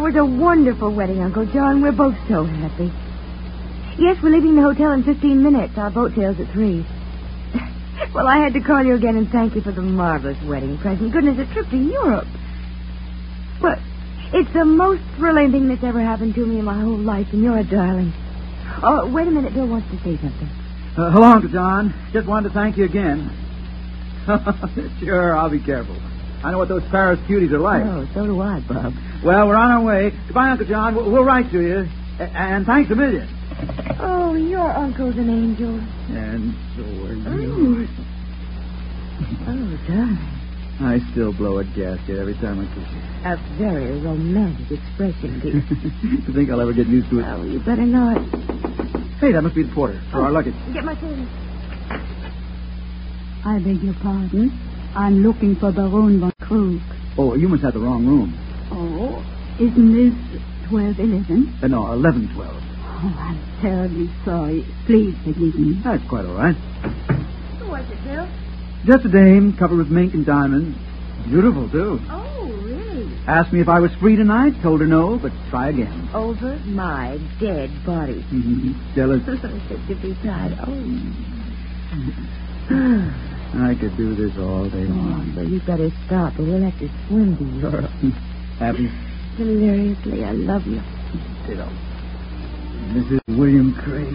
was a wonderful wedding, Uncle John. We're both so happy. Yes, we're leaving the hotel in 15 minutes. Our boat sails at 3. Well, I had to call you again and thank you for the marvelous wedding present. Goodness, a trip to Europe. Well, it's the most thrilling thing that's ever happened to me in my whole life, and you're a darling. Oh, wait a minute. Bill wants to say something. Hello, Uncle John. Just wanted to thank you again. Sure, I'll be careful. I know what those Paris cuties are like. Oh, so do I, Bob. Well, we're on our way. Goodbye, Uncle John. We'll write to you. And thanks a million. Oh, your uncle's an angel. And so are you. Oh, darling. I still blow a gasket every time I kiss you. A very romantic expression, dear. You think I'll ever get used to it? Oh, you better not. Hey, that must be the porter for our luggage. Get my things. I beg your pardon. I'm looking for Baron von Krug. Oh, you must have the wrong room. Oh, isn't this 1211? No, 1112. Oh, I'm terribly sorry. Please forgive me. That's quite all right. Who was it, Bill? Just a dame covered with mink and diamonds. Beautiful, too. Oh, really? Asked me if I was free tonight. Told her no, but try again. Over my dead body. Jealous? Such a big pride. I could do this all day long. But you've got to stop, or we'll have to swim to Europe. Happy? Deliriously, I love you. Ditto. Mrs. William Craig.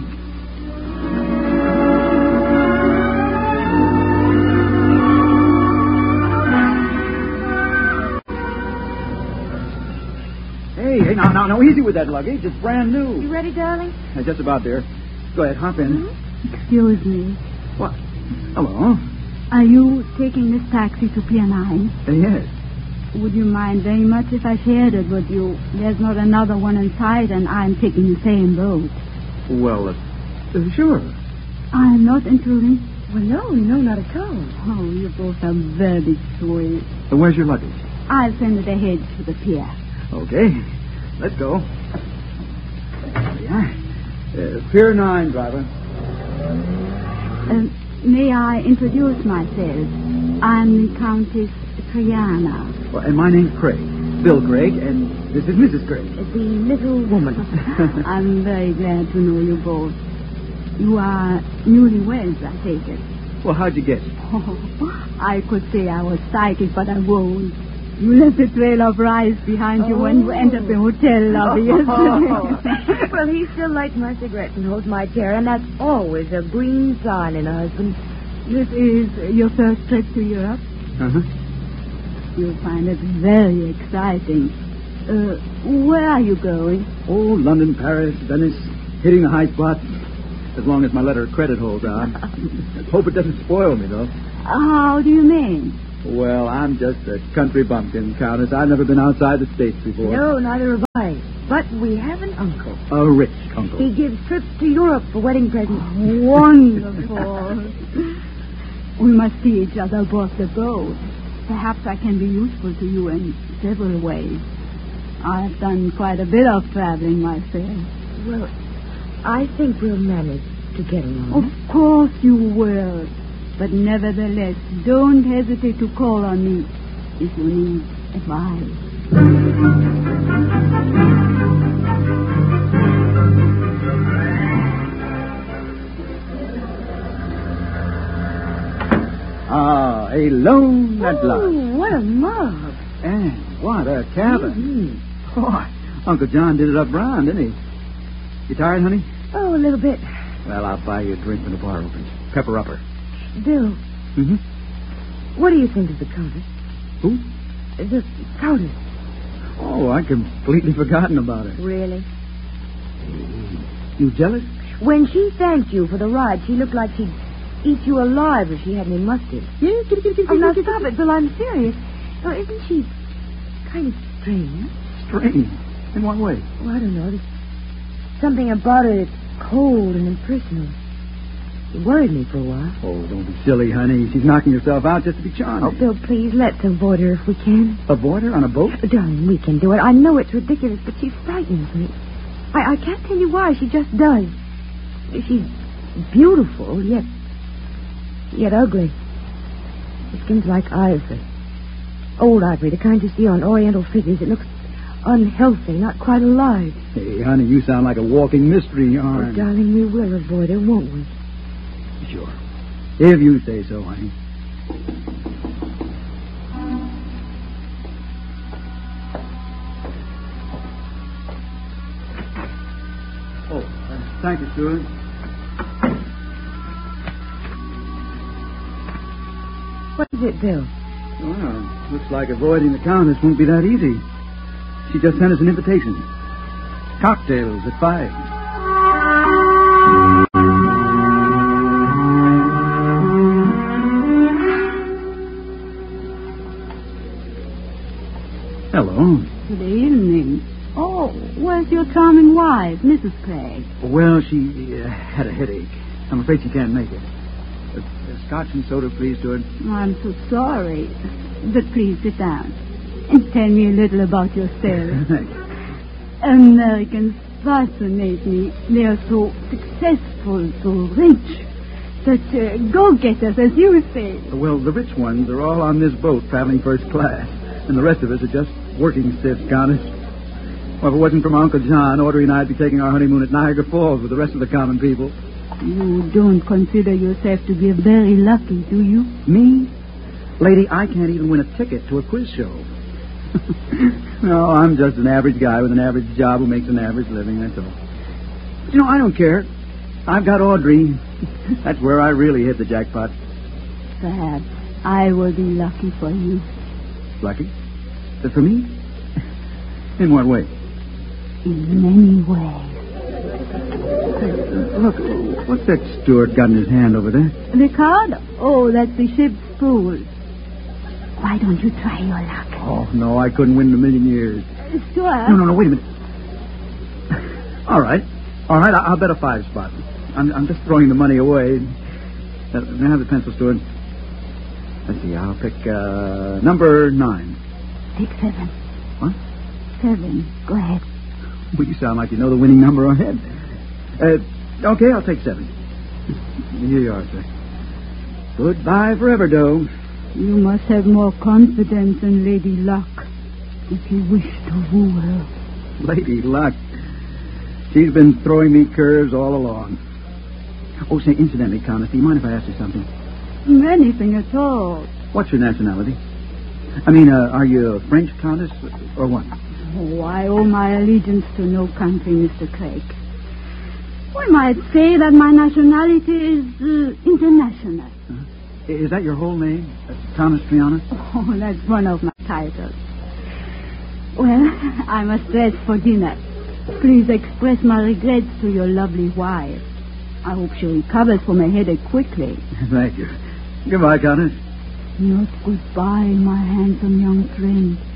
Hey, now, easy with that luggage. It's brand new. You ready, darling? Just about there. Go ahead, hop in. Mm-hmm. Excuse me. What? Hello? Are you taking this taxi to Pier 9? Yes. Would you mind very much if I shared it with you? There's not another one in sight, and I'm taking the same boat. Well, sure. I'm not intruding. Well, no, not at all. Oh, you both are very sweet. Where's your luggage? I'll send it ahead to the pier. Okay. Let's go. There we are. Pier 9, driver. May I introduce myself? I'm the Countess Triana. Well, and my name's Craig. Bill Craig, and this is Mrs. Craig. The little woman. I'm very glad to know you both. You are newlyweds, I take it. Well, how'd you guess? Oh, I could say I was psychic, but I won't. You left a trail of rice behind you when you entered the hotel lobby yesterday. Well, he still lights my cigarettes and holds my chair, and that's always a green sign in a husband. This is your first trip to Europe? Uh-huh. You'll find it very exciting. Where are you going? Oh, London, Paris, Venice, hitting the high spots. As long as my letter of credit holds on. Hope it doesn't spoil me, though. How do you mean? Well, I'm just a country bumpkin, Countess. I've never been outside the States before. No, neither have I. But we have an uncle. A rich uncle. He gives trips to Europe for wedding presents. Wonderful. We must see each other aboard the boat. Perhaps I can be useful to you in several ways. I've done quite a bit of traveling myself. Well, I think we'll manage to get along. Of course you will. But nevertheless, don't hesitate to call on me if you need advice. Ah, alone at last. Oh, what a mug. And what a cabin. Mm-hmm. Boy, Uncle John did it up brown, didn't he? You tired, honey? Oh, a little bit. Well, I'll buy you a drink when the bar opens. Pepper upper. Bill. Mm-hmm. What do you think of the Countess? Who? The Countess. Oh, I'd completely forgotten about her. Really? You jealous? When she thanked you for the ride, she looked like she'd eat you alive if she had any mustard. Yeah, get it. Oh, now stop it, Bill. I'm serious. Oh, isn't she kind of strange? Strange? In what way? Well, I don't know. There's something about her that's cold and impersonal. It worried me for a while. Oh, don't be silly, honey. She's knocking herself out just to be charming. Oh, Bill, please, let's avoid her if we can. Avoid her on a boat? Darling, we can do it. I know it's ridiculous, but she frightens me. I can't tell you why. She just does. She's beautiful, yet ugly. Her skin's like ivory. Old ivory, the kind you see on oriental figures. It looks unhealthy, not quite alive. Hey, honey, you sound like a walking mystery yarn. Oh, darling, we will avoid her, won't we? Sure. If you say so, honey. Oh, thank you, Stuart. What is it, Bill? Well, looks like avoiding the Countess won't be that easy. She just sent us an invitation. Cocktails at 5. Hello. Good evening. Oh, where's your charming wife, Mrs. Craig? Well, she had a headache. I'm afraid she can't make it. Scotch and soda, please, Stuart. I'm so sorry. But please sit down and tell me a little about yourself. Americans fascinate me. They are so successful, so rich. Such go-getters, as you say. Well, the rich ones are all on this boat traveling first class, and the rest of us are just working stiffs, Countess. Well, if it wasn't for my Uncle John, Audrey and I'd be taking our honeymoon at Niagara Falls with the rest of the common people. You don't consider yourself to be very lucky, do you? Me? Lady, I can't even win a ticket to a quiz show. No, I'm just an average guy with an average job who makes an average living, that's all. You know, I don't care. I've got Audrey. That's where I really hit the jackpot. Perhaps I will be lucky for you. Lucky? For me? In what way? In many ways. Look, what's that Stuart got in his hand over there? The card? Oh, that's the ship's pool. Why don't you try your luck? Oh, no, I couldn't win in a million years. Stuart? No, wait a minute. All right, I'll bet a 5 spot. I'm just throwing the money away. May I have the pencil, Stuart? Let's see, I'll pick number 9. Take 7. What? 7. Go ahead. Well, you sound like you know the winning number ahead. Okay, I'll take 7. Here you are, sir. Goodbye forever, Doe. You must have more confidence in Lady Luck if you wish to woo her. Lady Luck. She's been throwing me curves all along. Oh, say, incidentally, Countess, do you mind if I ask you something? Anything at all. What's your nationality? I mean, are you a French Countess or what? Oh, I owe my allegiance to no country, Mr. Craig. We might say that my nationality is international. Is that your whole name? Thomas Triana? Oh, that's one of my titles. Well, I must dress for dinner. Please express my regrets to your lovely wife. I hope she recovers from her headache quickly. Thank you. Goodbye, Countess. Not goodbye, my handsome young friend.